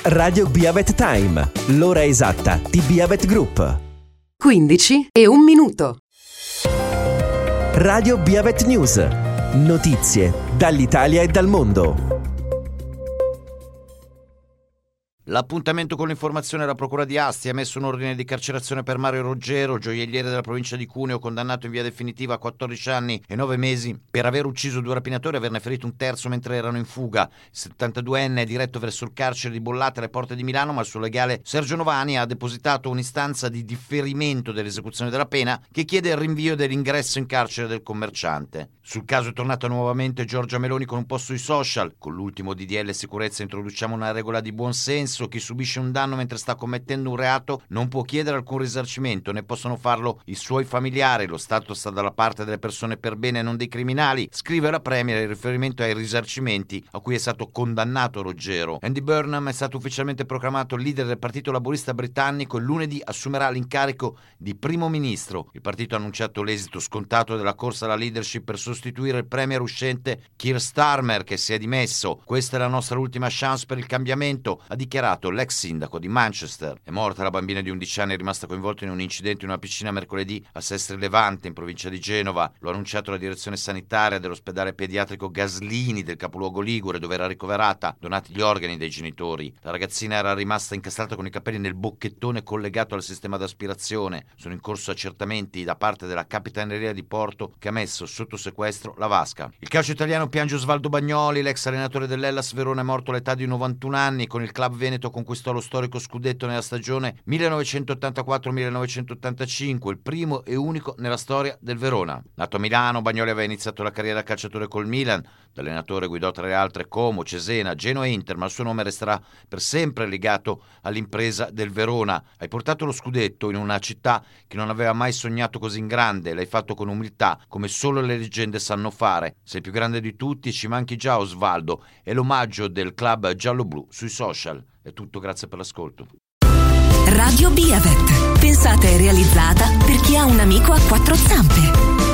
Radio Biavet Time, l'ora esatta di Biavet Group. 15:01. Radio Biavet News, notizie dall'Italia e dal mondo. L'appuntamento con l'informazione. La Procura di Asti ha emesso un ordine di carcerazione per Mario Roggero, gioielliere della provincia di Cuneo, condannato in via definitiva a 14 anni e 9 mesi per aver ucciso 2 rapinatori e averne ferito un terzo mentre erano in fuga. Il 72enne è diretto verso il carcere di Bollate alle porte di Milano, ma il suo legale Sergio Novani ha depositato un'istanza di differimento dell'esecuzione della pena che chiede il rinvio dell'ingresso in carcere del commerciante. Sul caso è tornata nuovamente Giorgia Meloni con un post sui social. Con l'ultimo DDL sicurezza introduciamo una regola di buon senso. Chi subisce un danno mentre sta commettendo un reato non può chiedere alcun risarcimento, né possono farlo i suoi familiari. Lo Stato sta dalla parte delle persone per bene e non dei criminali, scrive la Premier in riferimento ai risarcimenti a cui è stato condannato Roggero. Andy Burnham è stato ufficialmente proclamato leader del Partito Laburista britannico e lunedì assumerà l'incarico di primo ministro. Il partito ha annunciato l'esito scontato della corsa alla leadership per sostituire il premier uscente Keir Starmer, che si è dimesso. Questa è la nostra ultima chance per il cambiamento, ha dichiarato l'ex sindaco di Manchester. È morta la bambina di 11 anni rimasta coinvolta in un incidente in una piscina mercoledì a Sestri Levante, in provincia di Genova. Lo ha annunciato la direzione sanitaria dell'ospedale pediatrico Gaslini del capoluogo ligure, dove era ricoverata, donati gli organi dei genitori. La ragazzina era rimasta incastrata con i capelli nel bocchettone collegato al sistema d'aspirazione. Sono in corso accertamenti da parte della Capitaneria di Porto, che ha messo sotto sequestro la vasca. Il calcio italiano piange Osvaldo Bagnoli. L'ex allenatore dell'Hellas Verona è morto all'età di 91 anni. Con il club veneto conquistò lo storico scudetto nella stagione 1984-1985, il primo e unico nella storia del Verona. Nato a Milano, Bagnoli aveva iniziato la carriera da calciatore col Milan. Da allenatore guidò tra le altre Como, Cesena, Genoa e Inter, ma il suo nome resterà per sempre legato all'impresa del Verona. Hai portato lo scudetto in una città che non aveva mai sognato così in grande. L'hai fatto con umiltà, come solo le leggende sanno fare. Sei il più grande di tutti, ci manchi già Osvaldo. È l'omaggio del club giallo-blu sui social. È tutto, grazie per l'ascolto. Radio Biavet, pensata e realizzata per chi ha un amico a 4 zampe.